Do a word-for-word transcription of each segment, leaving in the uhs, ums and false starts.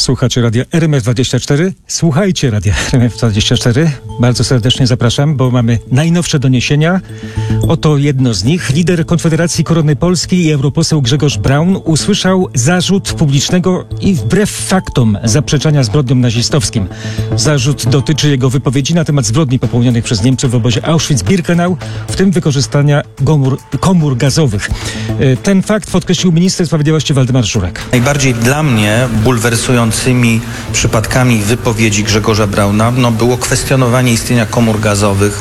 Słuchacie radia R M F dwadzieścia cztery. Słuchajcie radia R M F dwadzieścia cztery. Bardzo serdecznie zapraszam, bo mamy najnowsze doniesienia. Oto jedno z nich. Lider Konfederacji Korony Polskiej i europoseł Grzegorz Braun usłyszał zarzut publicznego i wbrew faktom zaprzeczania zbrodniom nazistowskim. Zarzut dotyczy jego wypowiedzi na temat zbrodni popełnionych przez Niemców w obozie Auschwitz-Birkenau, w tym wykorzystania komór, komór gazowych. Ten fakt podkreślił minister sprawiedliwości Waldemar Żurek. Najbardziej dla mnie bulwersującymi przypadkami wypowiedzi Grzegorza Brauna no, było kwestionowanie istnienia komór gazowych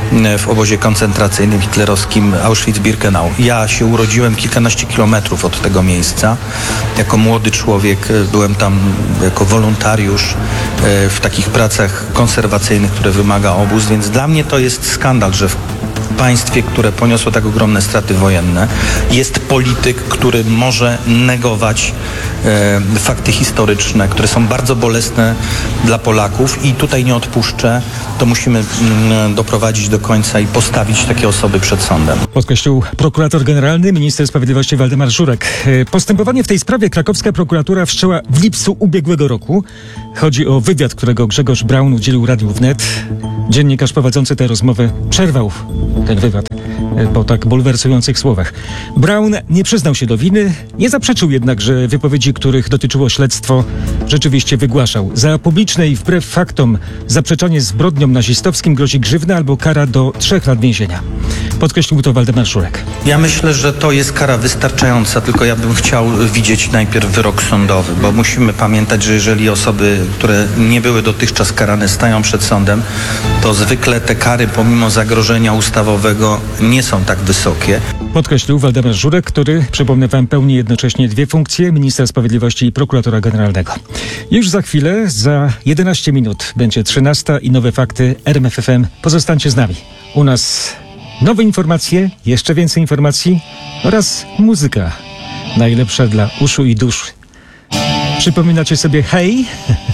w obozie koncentracyjnym hitlerowskim Auschwitz-Birkenau. Ja się urodziłem kilkanaście kilometrów od tego miejsca. Jako młody człowiek byłem tam jako wolontariusz w takich pracach konserwacyjnych, które wymaga obóz, więc dla mnie to jest skandal, że w państwie, które poniosło tak ogromne straty wojenne, jest polityk, który może negować e, fakty historyczne, które są bardzo bolesne dla Polaków i tutaj nie odpuszczę, to musimy mm, doprowadzić do końca i postawić takie osoby przed sądem. Podkreślił prokurator generalny, minister sprawiedliwości Waldemar Żurek. Postępowanie w tej sprawie krakowska prokuratura wszczęła w lipcu ubiegłego roku. Chodzi o wywiad, którego Grzegorz Braun udzielił Radiu Wnet. Dziennikarz prowadzący tę rozmowę przerwał ten wywiad po tak bulwersujących słowach. Braun nie przyznał się do winy, nie zaprzeczył jednak, że wypowiedzi, których dotyczyło śledztwo, rzeczywiście wygłaszał. Za publiczne i wbrew faktom zaprzeczanie zbrodniom nazistowskim grozi grzywna albo kara do trzech lat więzienia. Podkreślił to Waldemar Żurek. Ja myślę, że to jest kara wystarczająca, tylko ja bym chciał widzieć najpierw wyrok sądowy, bo musimy pamiętać, że jeżeli osoby, które nie były dotychczas karane, stają przed sądem, to zwykle te kary pomimo zagrożenia ustawowego nie są tak wysokie. Podkreślił Waldemar Żurek, który, przypomnę wam, pełni jednocześnie dwie funkcje, ministra sprawiedliwości i prokuratora generalnego. Już za chwilę, za jedenaście minut będzie trzynasta i nowe fakty R M F F M. Pozostańcie z nami. U nas nowe informacje, jeszcze więcej informacji oraz muzyka. Najlepsza dla uszu i duszy. Przypominacie sobie Hej?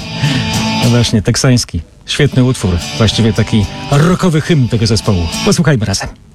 No właśnie, teksański. Świetny utwór. Właściwie taki rockowy hymn tego zespołu. Posłuchajmy razem.